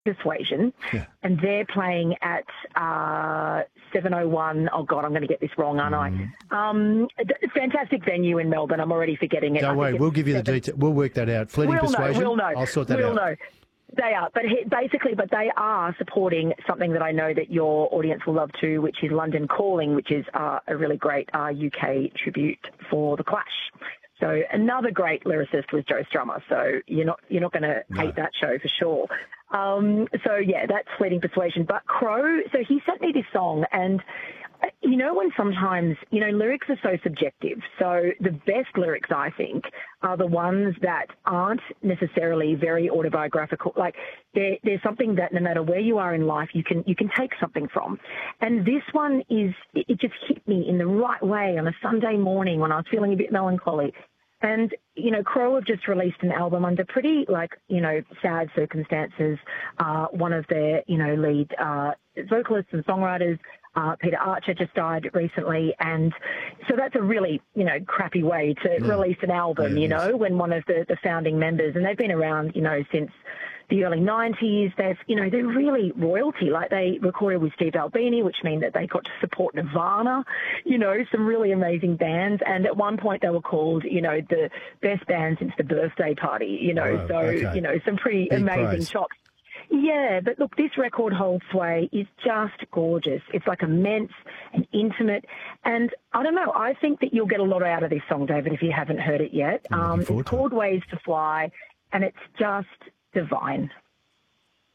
Persuasion, and they're playing at 701. Oh God, I'm going to get this wrong, aren't I? Fantastic venue in Melbourne. I'm already forgetting it. Don't worry, we'll give you the detail. We'll work that out. Fleeting Persuasion. We'll know. I'll sort that out. We'll know. They are, but they are supporting something that I know that your audience will love too, which is London Calling, which is a really great UK tribute for The Clash. So another great lyricist was Joe Strummer. So you're not going to hate that show for sure. So yeah, that's Fleeting Persuasion. But Crow, so he sent me this song, and you know when sometimes, lyrics are so subjective. So the best lyrics, I think, are the ones that aren't necessarily very autobiographical. Like there's something that no matter where you are in life, you can take something from. And this one it just hit me in the right way on a Sunday morning when I was feeling a bit melancholy. And, Crow have just released an album under pretty, sad circumstances. One of their, lead vocalists and songwriters, Peter Archer, just died recently. And so that's a really, crappy way to release an album, when one of the founding members, and they've been around, since the early 90s, they're really royalty. Like they recorded with Steve Albini, which means that they got to support Nirvana, some really amazing bands. And at one point they were called, the best band since the Birthday Party, some pretty big amazing prize. Chops. Yeah, but look, this record, Hold Sway, is just gorgeous. It's like immense and intimate. And I don't know, I think that you'll get a lot out of this song, David, if you haven't heard it yet. It's called Ways to Fly, and it's just divine.